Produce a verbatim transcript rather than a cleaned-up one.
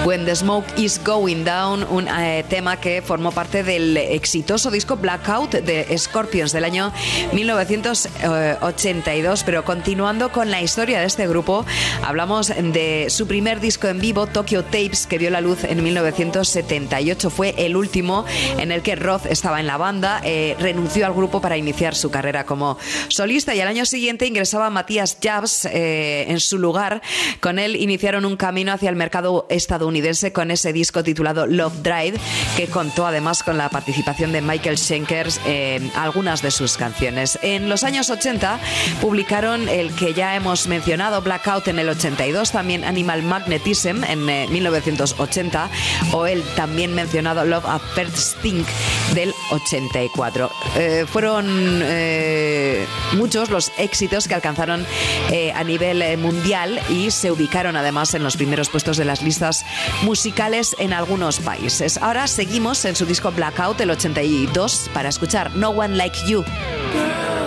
When the Smoke is Going Down, un eh, tema que formó parte del exitoso disco Blackout de Scorpions del año mil novecientos ochenta y dos. Pero continuando con la historia de este grupo, hablamos de su primer disco en vivo, Tokyo Tapes, que vio la luz en mil novecientos setenta y ocho. Fue el último en el que Roth estaba en la banda, eh, renunció al grupo para iniciar su carrera como solista, y al año siguiente ingresaba Matthias Jabs eh, en su lugar. Con él iniciaron un camino hacia el mercado estadounidense con ese disco titulado Love Drive, que contó además con la participación de Michael Schenker en algunas de sus canciones. En los años ochenta publicaron el que ya hemos mencionado, Blackout, en el ochenta y dos, también Animal Magnetism en eh, mil novecientos ochenta, o el también mencionado Love at First Sting del ochenta y cuatro. Eh, fueron eh, muchos los éxitos que alcanzaron eh, a nivel eh, mundial, y se ubicaron además en los primeros puestos de las listas musicales en algunos países. Ahora seguimos en su disco Blackout, el ochenta y dos, para escuchar No One Like You.